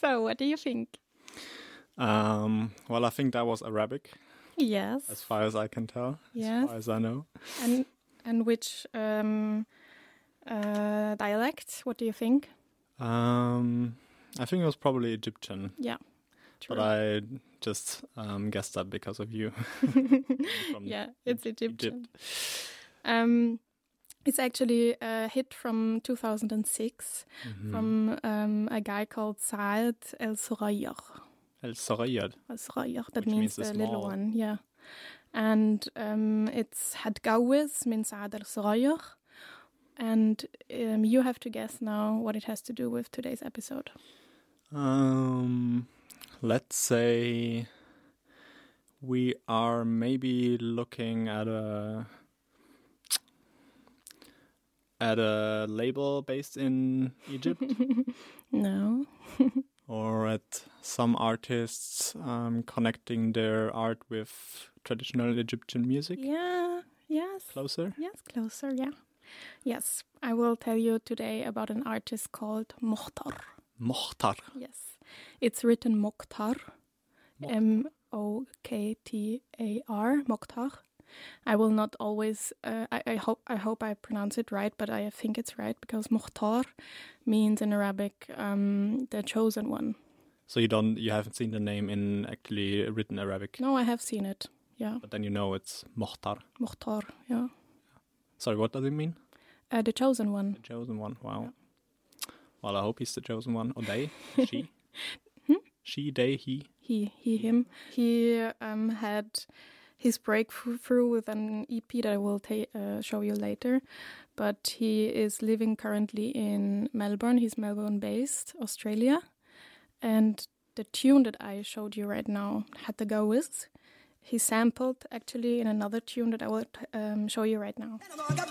So, what do you think? Well, I think that was Arabic, Yes. as far as I can tell, Yes. as far as I know. And which dialect? What do you think? I think it was probably Egyptian, Yeah. True. but I just guessed that because of you. From Yeah, it's Egyptian. Egypt. It's actually a hit from 2006 from a guy called Saad El Sorayr. El Sorayr. El Sorayr, that Which means the the little small. one, yeah. And it's Hadgawis min Saad El Sorayr. And you have to guess now what it has to do with today's episode. Let's say we are maybe looking at a label based in Egypt, No. or at some artists connecting their art with traditional Egyptian music. Yeah, yes. Closer? Yes, closer, yeah. Yes, I will tell you today about an artist called Mokhtar. Mokhtar. Yes, it's written Mokhtar, Moktar, Mokhtar. I will not always. I hope I pronounce it right, but I think it's right because Mokhtar means in Arabic the chosen one. So you haven't seen the name in actually written Arabic. No, I have seen it. Yeah, But then you know it's Mokhtar. Mokhtar. Yeah, Sorry, what does it mean? the chosen one. The chosen one. Wow. Yeah. Well, I hope he's the chosen one. Or they? She? She, they, he? Him. He had his breakthrough with an EP that I will show you later. But he is living currently in Melbourne. He's Melbourne-based, Australia. And the tune that I showed you right now, Had to Go With, he sampled actually in another tune that I will show you right now.